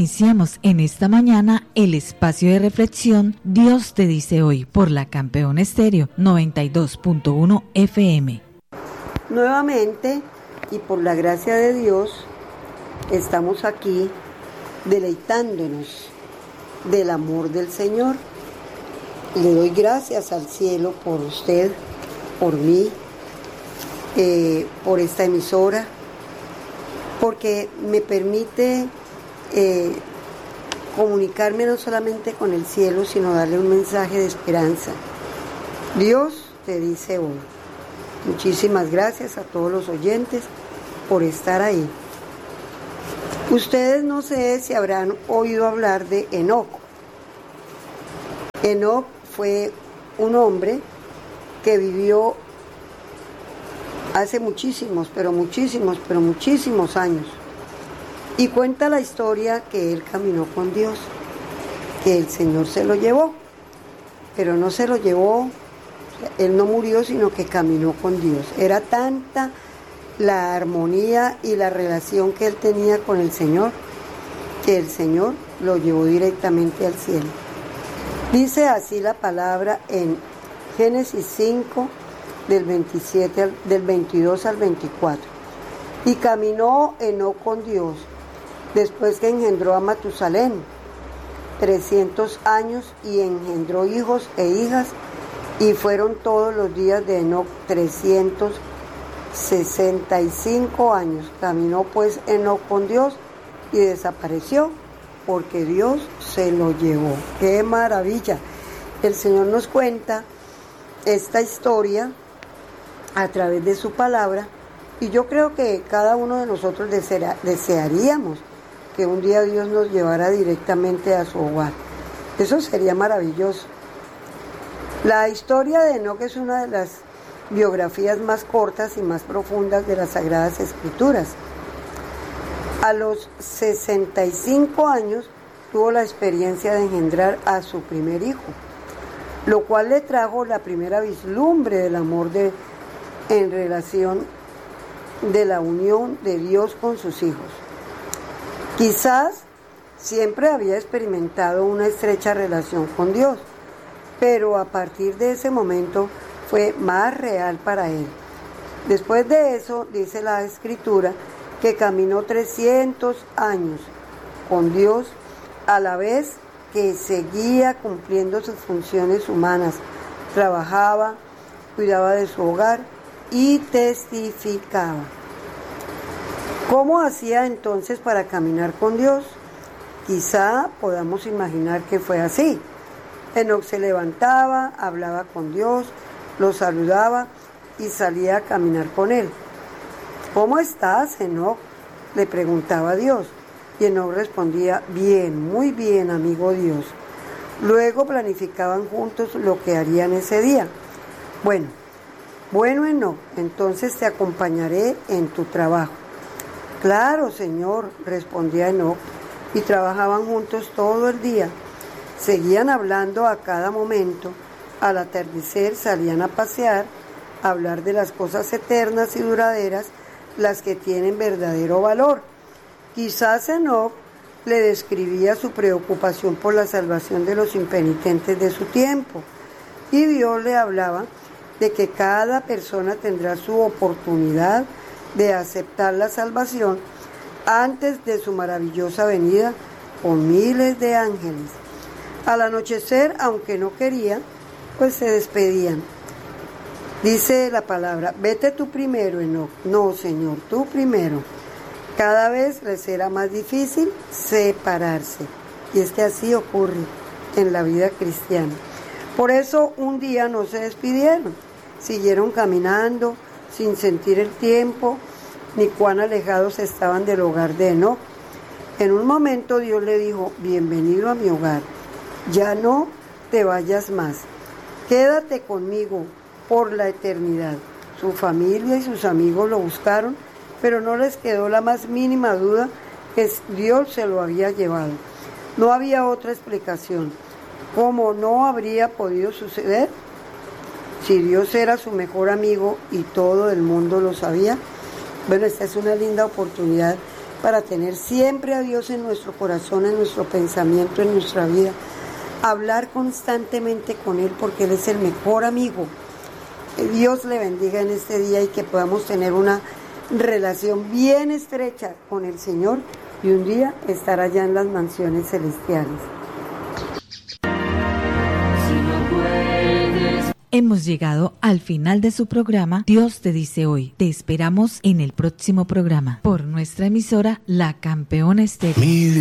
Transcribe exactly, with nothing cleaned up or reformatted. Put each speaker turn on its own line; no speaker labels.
Iniciamos en esta mañana el espacio de reflexión Dios te dice hoy por la Campeón Estéreo noventa y dos punto uno F M.
Nuevamente y por la gracia de Dios estamos aquí deleitándonos del amor del Señor. Le doy gracias al cielo por usted, por mí, eh, por esta emisora, porque me permite eh, comunicarme no solamente con el cielo, sino darle un mensaje de esperanza. Dios te dice hoy. Muchísimas gracias a todos los oyentes por estar ahí. Ustedes no sé si habrán oído hablar de Enoc. Enoc fue un hombre que vivió hace muchísimos, pero muchísimos, pero muchísimos años. Y cuenta la historia que él caminó con Dios, que el Señor se lo llevó, pero no se lo llevó, él no murió, sino que caminó con Dios. Era tanta la armonía y la relación que él tenía con el Señor, que el Señor lo llevó directamente al cielo. Dice así la palabra en Génesis cinco, del veintisiete al, del veintidós al veinticuatro. Y caminó Enoc con Dios, después que engendró a Matusalén, trescientos años, y engendró hijos e hijas, y fueron todos los días de Enoc trescientos sesenta y cinco años. Caminó pues Enoc con Dios y desapareció, porque Dios se lo llevó. ¡Qué maravilla! El Señor nos cuenta esta historia a través de su palabra, y yo creo que cada uno de nosotros desea, desearíamos que un día Dios nos llevara directamente a su hogar. Eso sería maravilloso. La historia de Enoc es una de las biografías más cortas y más profundas de las Sagradas Escrituras. A los sesenta y cinco años tuvo la experiencia de engendrar a su primer hijo, lo cual le trajo la primera vislumbre del amor de, en relación de la unión de Dios con sus hijos. Quizás siempre había experimentado una estrecha relación con Dios, pero a partir de ese momento fue más real para él. Después de eso, dice la Escritura, que caminó trescientos años con Dios, a la vez que seguía cumpliendo sus funciones humanas, trabajaba, cuidaba de su hogar y testificaba. ¿Cómo hacía entonces para caminar con Dios? Quizá podamos imaginar que fue así. Enoc se levantaba, hablaba con Dios, lo saludaba y salía a caminar con él. ¿Cómo estás, Enoc?, le preguntaba Dios. Y Enoc respondía, bien, muy bien, amigo Dios. Luego planificaban juntos lo que harían ese día. Bueno, bueno, Enoc, entonces te acompañaré en tu trabajo. Claro, Señor, respondía Enoc, y trabajaban juntos todo el día. Seguían hablando a cada momento. Al atardecer salían a pasear, a hablar de las cosas eternas y duraderas, las que tienen verdadero valor. Quizás Enoc le describía su preocupación por la salvación de los impenitentes de su tiempo, y Dios le hablaba de que cada persona tendrá su oportunidad de aceptar la salvación antes de su maravillosa venida con miles de ángeles. Al anochecer, aunque no querían, pues se despedían. Dice la palabra, vete tú primero, Enoc. No, Señor, tú primero. Cada vez les era más difícil separarse. Y es que así ocurre en la vida cristiana. Por eso un día no se despidieron. Siguieron caminando sin sentir el tiempo, ni cuán alejados estaban del hogar de Enoc. En un momento Dios le dijo, bienvenido a mi hogar. Ya no te vayas más. Quédate conmigo por la eternidad. Su familia y sus amigos lo buscaron, pero no les quedó la más mínima duda que Dios se lo había llevado. No había otra explicación. ¿Cómo no habría podido suceder? Si Dios era su mejor amigo y todo el mundo lo sabía. Bueno, esta es una linda oportunidad para tener siempre a Dios en nuestro corazón, en nuestro pensamiento, en nuestra vida. Hablar constantemente con Él porque Él es el mejor amigo. Que Dios le bendiga en este día y que podamos tener una relación bien estrecha con el Señor y un día estar allá en las mansiones celestiales.
Hemos llegado al final de su programa Dios te dice hoy. Te esperamos en el próximo programa por nuestra emisora La Campeona Estéreo.